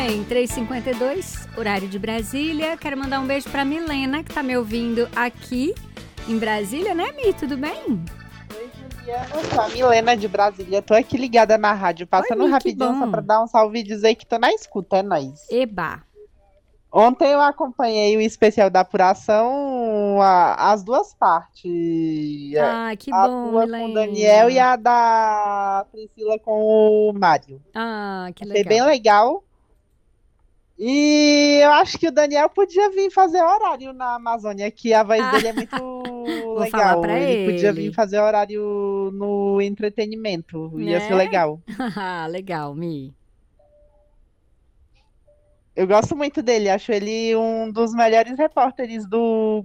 bem, 3h52, horário de Brasília. Quero mandar um beijo pra Milena, que tá me ouvindo aqui em Brasília, né, Mi? Tudo bem? Oi, Juliana, eu sou a Milena de Brasília. Tô aqui ligada na rádio, Oi, passando Mi, que rapidinho só pra bom. dar um salve e dizer que tô na escuta, é nóis. Eba. Ontem eu acompanhei o especial da apuração, as duas partes. Ah, que A bom, tua com o Daniel e Milena. a da Priscila com o Mário. Ah, que Achei bem legal. legal. E eu acho que o Daniel podia vir fazer horário na Amazônia, que a voz Ah, dele é muito vou falar legal. pra Ele podia vir ele, fazer horário no entretenimento. Ia ser né? legal. Legal, Mi. Eu gosto muito dele, acho ele um dos melhores repórteres do